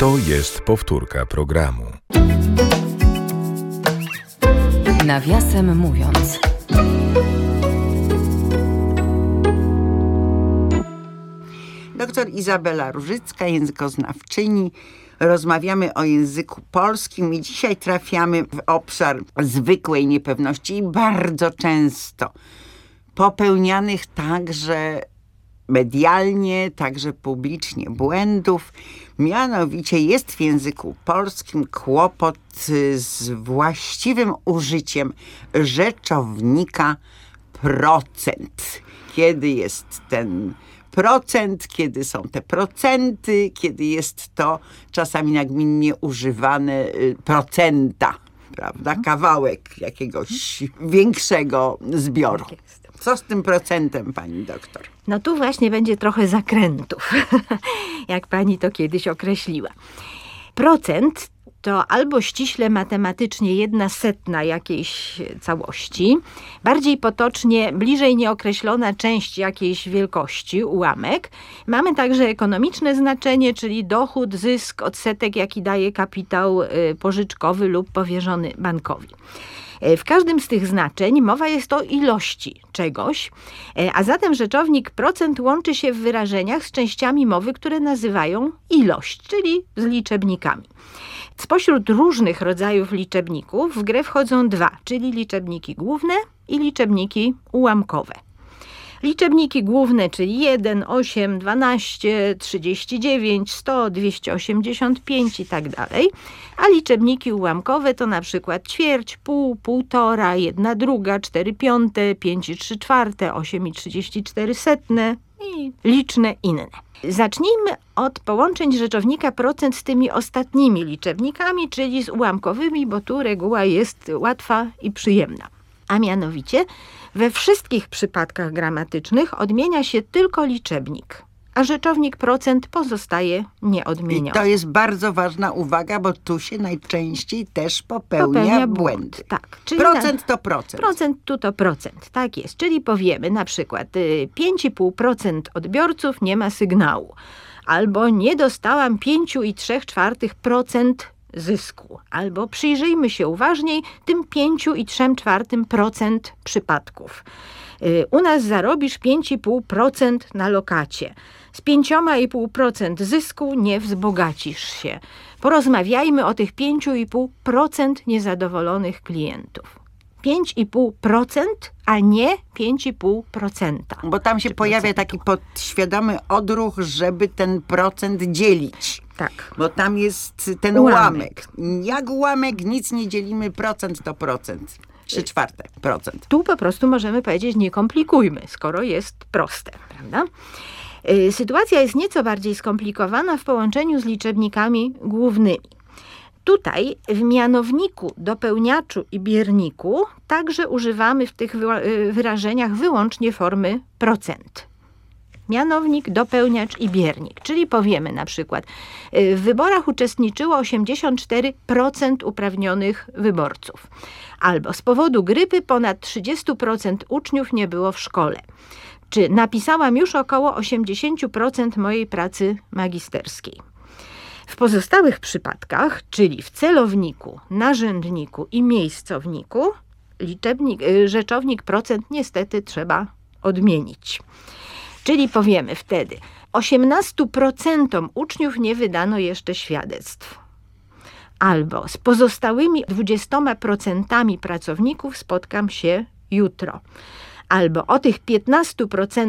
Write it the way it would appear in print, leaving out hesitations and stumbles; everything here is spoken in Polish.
To jest powtórka programu. Nawiasem mówiąc. Doktor Izabela Różycka, językoznawczyni. Rozmawiamy o języku polskim i dzisiaj trafiamy w obszar zwykłej niepewności i bardzo często popełnianych także medialnie, także publicznie błędów. Mianowicie jest w języku polskim kłopot z właściwym użyciem rzeczownika procent. Kiedy jest ten procent, kiedy są te procenty, kiedy jest to czasami nagminnie używane procenta, prawda? Kawałek jakiegoś większego zbioru. Co z tym procentem, pani doktor? No tu właśnie będzie trochę zakrętów, jak pani to kiedyś określiła. Procent to albo ściśle matematycznie 1/100 jakiejś całości, bardziej potocznie bliżej nieokreślona część jakiejś wielkości, ułamek. Mamy także ekonomiczne znaczenie, czyli dochód, zysk, odsetek, jaki daje kapitał pożyczkowy lub powierzony bankowi. W każdym z tych znaczeń mowa jest o ilości czegoś, a zatem rzeczownik procent łączy się w wyrażeniach z częściami mowy, które nazywają ilość, czyli z liczebnikami. Spośród różnych rodzajów liczebników w grę wchodzą dwa, czyli liczebniki główne i liczebniki ułamkowe. Liczebniki główne, czyli 1, 8, 12, 39, 100, 285 i tak dalej, a liczebniki ułamkowe to na przykład ćwierć, pół, półtora, 1/2, 4/5, 5,3/4, 8,34 i liczne inne. Zacznijmy od połączeń rzeczownika procent z tymi ostatnimi liczebnikami, czyli z ułamkowymi, bo tu reguła jest łatwa i przyjemna. A mianowicie we wszystkich przypadkach gramatycznych odmienia się tylko liczebnik, a rzeczownik procent pozostaje nieodmieniony. I to jest bardzo ważna uwaga, bo tu się najczęściej też popełnia błęd. Tak. Czyli procent to procent. Procent tu to procent, tak jest. Czyli powiemy na przykład 5,5% odbiorców nie ma sygnału. Albo nie dostałam 5,3% zysku. Albo przyjrzyjmy się uważniej tym 5,3% przypadków. U nas zarobisz 5,5% na lokacie. Z 5,5% zysku nie wzbogacisz się. Porozmawiajmy o tych 5,5% niezadowolonych klientów. 5,5%, a nie 5,5%. Bo tam się pojawia taki podświadomy odruch, żeby ten procent dzielić. Tak. Bo tam jest ten ułamek. Jak ułamek, nic nie dzielimy, procent to procent. 3/4%. Tu po prostu możemy powiedzieć, nie komplikujmy, skoro jest proste, prawda? Sytuacja jest nieco bardziej skomplikowana w połączeniu z liczebnikami głównymi. Tutaj w mianowniku, dopełniaczu i bierniku także używamy w tych wyrażeniach wyłącznie formy procent. Mianownik, dopełniacz i biernik. Czyli powiemy na przykład, w wyborach uczestniczyło 84% uprawnionych wyborców. Albo z powodu grypy ponad 30% uczniów nie było w szkole. Czy napisałam już około 80% mojej pracy magisterskiej. W pozostałych przypadkach, czyli w celowniku, narzędniku i miejscowniku, rzeczownik procent niestety trzeba odmienić. Czyli powiemy wtedy, 18% uczniów nie wydano jeszcze świadectw. Albo z pozostałymi 20% pracowników spotkam się jutro. Albo o tych 15%